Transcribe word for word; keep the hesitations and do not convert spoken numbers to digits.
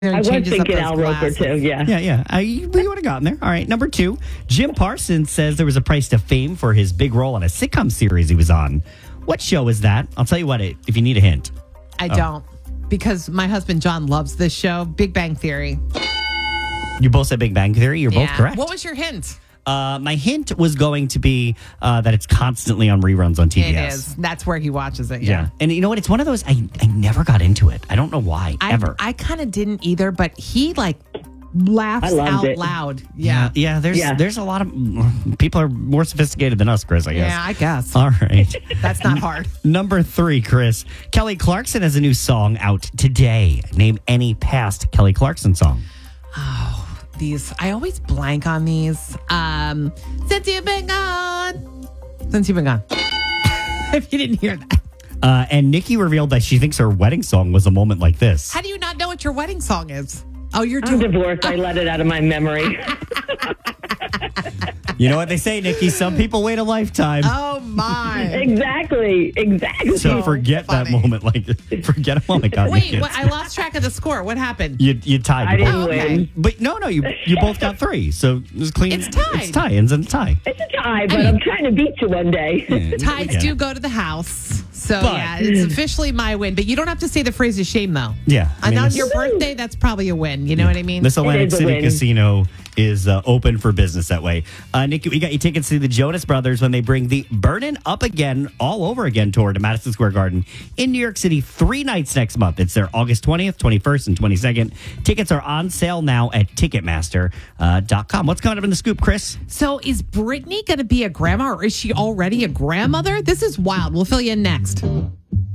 I was thinking Al Roker, too, yeah. Yeah, yeah. I, we would have gotten there. All right, number two. Jim Parsons says there was a price to fame for his big role on a sitcom series he was on. What show is that? I'll tell you what, if you need a hint. I oh. don't. Because my husband John loves this show, Big Bang Theory. You both said Big Bang Theory. You're yeah. both correct. What was your hint? Uh, my hint was going to be uh, that it's constantly on reruns on T B S. It is. That's where he watches it. Yeah. yeah. And you know what? It's one of those, I, I never got into it. I don't know why, I, ever. I kind of didn't either, but he like laughs out it. loud. Yeah. Yeah. Yeah. There's, yeah. there's a lot of people are more sophisticated than us, Chris, I guess. Yeah, I guess. All right. That's not hard. Number three, Chris. Kelly Clarkson has a new song out today. Name any past Kelly Clarkson song. Oh. These I always blank on these. Um, since you've been gone, since you've been gone. If you didn't hear that. Uh, and Nikki revealed that she thinks her wedding song was A Moment Like This. How do you not know what your wedding song is? Oh, you're I'm divorced. I let it out of my memory. You know what they say, Nikki? Some people wait a lifetime. Oh, my. Exactly. Exactly. So forget so that moment. Like, forget a moment. God, Wait, what, I lost track of the score. What happened? You you tied. I didn't both. win. But no, no, you you both got three. So it was clean. It's tied. It's tie. Ends in a tie. It's a tie, but I mean, I'm trying to beat you one day. Yeah, Ties yeah. do go to the house. So, but, yeah, it's officially my win. But you don't have to say the phrase of shame, though. Yeah. I mean, and on this, your birthday, that's probably a win. You know yeah. what I mean? This Atlantic City Casino is uh, open for business that way. Uh, Nikki, we got you tickets to the Jonas Brothers when they bring the Burnin' Up Again, all over again tour to Madison Square Garden in New York City three nights next month. It's their August twentieth, twenty-first, and twenty-second. Tickets are on sale now at Ticketmaster dot com. What's coming up in the scoop, Chris? So is Brittany going to be a grandma or is she already a grandmother? This is wild. We'll fill you in next.